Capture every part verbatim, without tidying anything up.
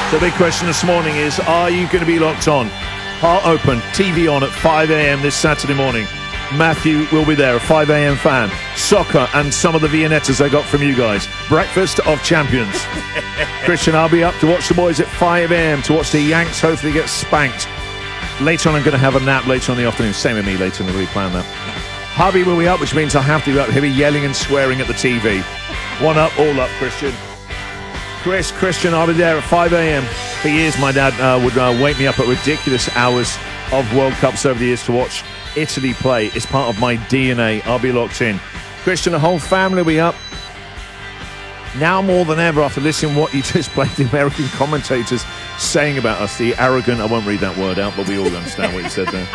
The big question this morning is, are you going to be locked on? Heart open, T V on at five a.m. this Saturday morning. Matthew will be there, a five a.m. fan. Soccer and some of the Viennettas I got from you guys. Breakfast of champions. Christian, I'll be up to watch the boys at five a.m. to watch the Yanks hopefully get spanked. Later on, I'm going to have a nap later on in the afternoon. Same with me later in the week, plan that. Hubby will be up, which means I'll have to be up. He'll be yelling and swearing at the T V. One up, all up, Christian. Chris, Christian, I'll be there at five a.m. For years, my dad uh, would uh, wake me up at ridiculous hours of World Cups over the years to watch Italy play. It's part of my D N A. I'll be locked in. Christian, the whole family will be up. Now more than ever, after listening to what you just played, the American commentators saying about us, the arrogant, I won't read that word out, but we all understand what you said there.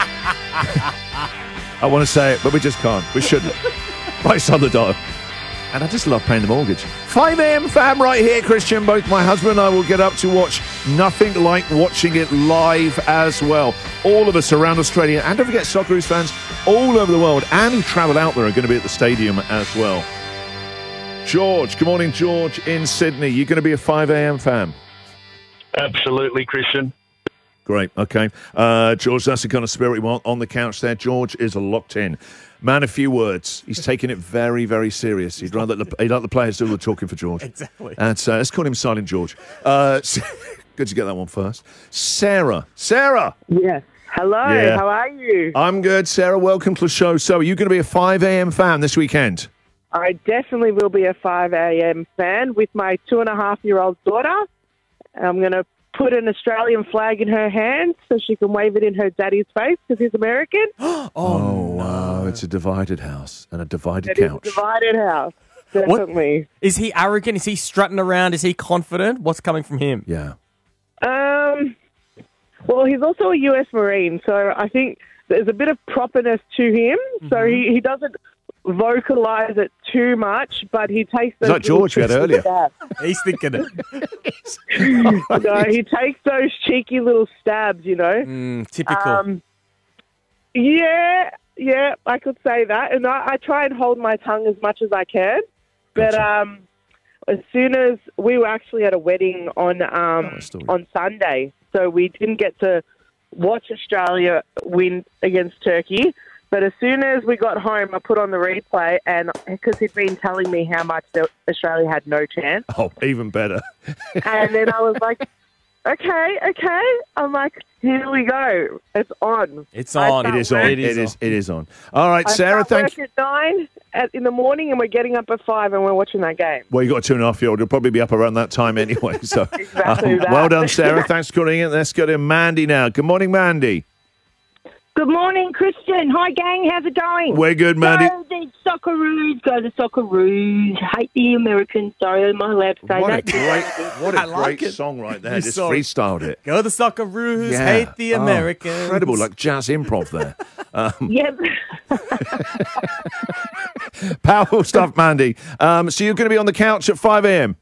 I want to say it, but we just can't. We shouldn't. Right on the dial. And I just love paying the mortgage. five a.m. fam right here, Christian. Both my husband and I will get up to watch nothing like watching it live as well. All of us around Australia, and don't forget Socceroos fans all over the world and who travel out there are going to be at the stadium as well. George, good morning, George in Sydney. You're going to be a five a.m. fan? Absolutely, Christian. Great, okay. Uh, George, that's the kind of spirit we want on the couch there. George is locked in. Man, a few words. He's taking it very, very serious. He'd rather the, he'd like the players do the talking for George. Exactly. And uh, let's call him Silent George. Uh, good to get that one first. Sarah. Sarah! Yes. Hello, Yeah. how are you? I'm good, Sarah. Welcome to the show. So, are you going to be a five a.m. fan this weekend? I definitely will be a five a.m. fan with my two and a half year old daughter. I'm going to put an Australian flag in her hand so she can wave it in her daddy's face because he's American. Oh, Oh, wow. It's a divided house and a divided It is a couch. divided house, definitely. Is he arrogant? Is he strutting around? Is he confident? What's coming from him? Yeah. Um, well, he's also a U S Marine, so I think there's a bit of properness to him. Mm-hmm. So he, he doesn't vocalize it too much, but he takes those that George we had little earlier? stabs. He's thinking it. No, he takes those cheeky little stabs, you know. Mm, typical. Um, yeah, yeah, I could say that. And I, I try and hold my tongue as much as I can. But um, as soon as we were actually at a wedding on um, Oh, story. on Sunday, so we didn't get to watch Australia win against Turkey. But as soon as we got home, I put on the replay, and because he'd been telling me how much the, Australia had no chance, Oh, even better. and then I was like, okay, okay. I'm like, here we go. It's on. It's I on. can't It is on. wait. It is. It is on. All right, I Sarah. start Thank work at nine at, in the morning, and we're getting up at five, and we're watching that game. Well, you got a two and a half year old. You'll probably be up around that time anyway. So, Exactly um, that. well done, Sarah. Thanks for calling in. Let's go to Mandy now. Good morning, Mandy. Good morning, Christian. Hi, gang. How's it going? We're good, Mandy. Go the Socceroos. Go the Socceroos. Hate the Americans. Sorry, am I allowed to say What a that? great, what I a like great it. song right there. You Just saw it. freestyled it. Go the Socceroos. Yeah. Hate the Oh, Americans. incredible, like jazz improv there. Um, Yep. powerful stuff, Mandy. Um, so you're going to be on the couch at five a.m.